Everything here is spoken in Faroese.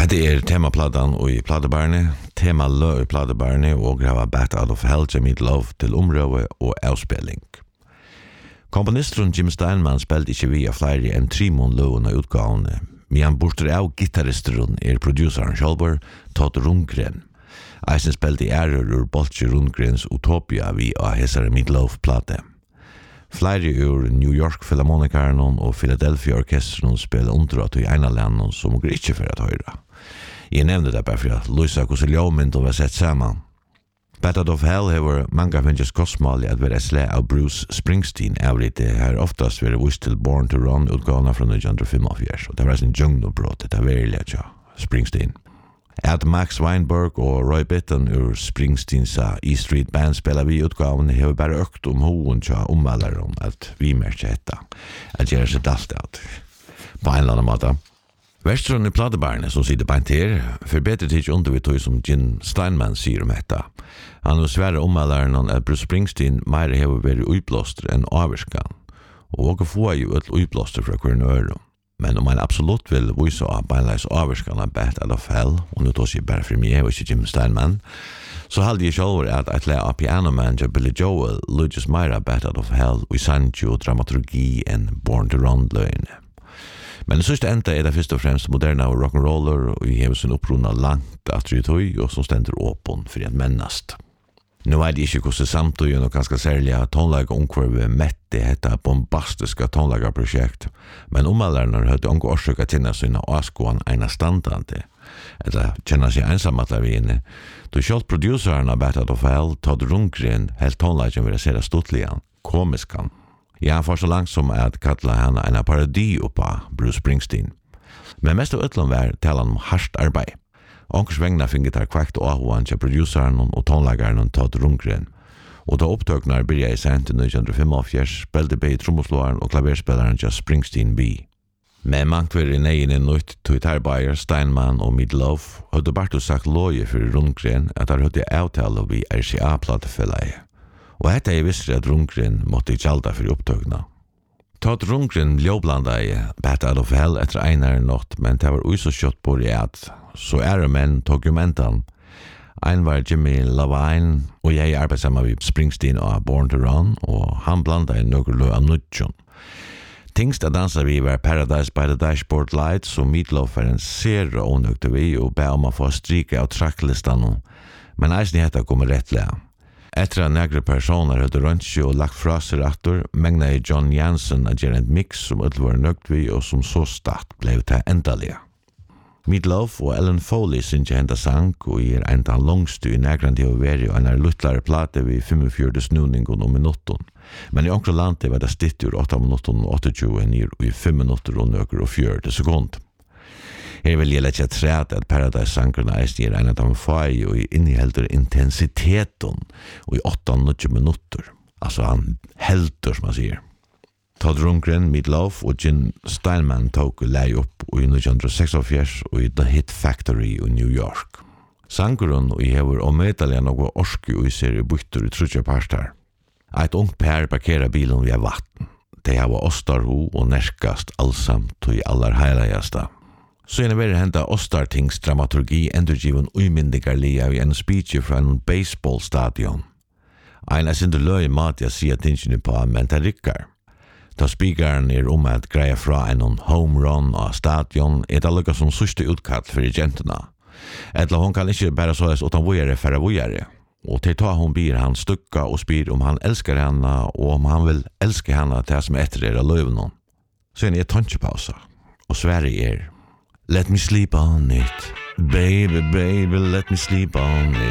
Det temapladdan och I pladebarne, tema lö I pladebarne och grava Bat Out of Hell till Meat Love till område och avspelning. Komponisten Jim Steinman spelade inte via fler än 3 månlöna utgåvande, men bortre av gitarristeren produceren Kjolber, Todd Rundgren. Eisen spelade ur Bolche Rundgrens Utopia via hesare Meat Love-plate. Flere ur New York Philharmonicaren og Philadelphia Orkestren spelar underat I ena länden som går inte för att höra. Jag nämnde det bara för att Luisa Cosilio-mynd var sett samman. Bat Out of Hell har många finnes kostmål att vara slä av Bruce Springsteen avlite här oftast var det till Born to Run utgåna från 1945 och det var sin djungnobrott det var väldigt Springsteen. At Max Weinberg og Roy Bittan ur Springsteens E Street Band spelar vi utgåvan har bara ökt hoen tja omvälaren att vi märker detta. Att göra sig daltat på en eller annan måte. Värstron I pladebarnet som sitter bant her förbättrar inte under vi tog som Jim Steinman säger om detta. Han var svära omvälaren att Bruce Springsteen mer har varit utblåster än avskan. Och få ju ett utblåster för kvar öron. Men om man absolut vill visa av beinleis avskan av Bat Out of Hell, och nu tar sig bara för mig och Jim Steinman, så hade jag själv att ett lära pianomanager Billy Joel lydes mer Bat Out of Hell och sanjo och dramaturgi än Born to Run lögn. Men det sista enda det först och främst moderna rock'n'roller och I har sin upprunna langt attributoy och som ständer åpen för att männast. Nu det inte hur samtidigt och ganska särliga tonlaga omkvarve mätte detta bombastiska tonlagarprojekt, men omväldarna hade inte orsaka till sina avskåan ena standande, eller känna sig ensamma att vi inne. Då själv produceren av Bat Out of Hell, Todd Rundgren, helt tonlagen vill säga stutliga, komiskan. Jag får så långt som att kalla henne en parodi på Bruce Springsteen. Men mest av utlån var talan om harskt arbete. Onkers vägna finget har kvakt och ahoan till produceren och tonlagaren Todd Rundgren. Och då upptöknar började I sent 1945 spelade B trommoslåaren och klaverspelaren till Springsteen B. Men mangt var I nejen nytt Twitter-bayer Steinman och Meat Love hade bara sagt loje för Rundgren att han hade avtala vid RCA-platefället. Och detta visste att Rundgren måtte gjalda för upptökna. Todd Rundgren ljoblandade Bat Out of Hell efter einare natt, men det var så kött på det att så män dokumentan. Ein var Jimmy Lavine och jag arbetade vid Springsteen och Born to Run och han blandade några av nutjon. Tingst att dansa vi var Paradise by the Dashboard Lights och Meat Love var en serie onökte vi och bär om att få stryka av tracklistan. Men eisen hetta kommer rättliga. Efter att några personer hade röntge och lagt fraser attor, mägnade John Jansen att göra en mix som inte var nögt vid och som så starkt blev det ändaliga. Meat Love och Ellen Foley synte hända sang och en tan långstu I nägrande av veri och en luttlare plate vid 45 snunningen om minutten. Men I onkra landet var det stitt ur 8 minutter och 28 ner i 5 minutter och nøkker og 40 sekund. Her vil jeg lette træt at Paradise-sangerna ger en av dem fag og innehelder intensiteten og I 8-9 minutter. Altså han helter, som man sier. Todd Rundgren, Meat Love og Jim Steinman tok lei opp I 1946 og I The Hit Factory I New York. Sangeren og hever omedelig noe orske og ser I bytter I trutje parter. Et ungt pær parkerer bilen via vatten. De har ostarho og nærkast allsamt og I allar heiligasta. Så en veri henta Ostartings dramaturgi endurgiven uimyndigarlia I en speech fra en baseballstadion. Ein sindur løy mat jeg sier tingene på, men det rikkar. Da spikaren at greia fra en home run av stadion, det lukka som sørste utkall for genterna. Etla hon kan ikke bare sås utan vujare færre vujare. Og til ta hon ber han stukka og spyr om han elskar henne, og om han vil elske henne til som etter løyvnån. Så en tonsjepausa, og Sverige Let me sleep on it, baby, baby, let me sleep on it.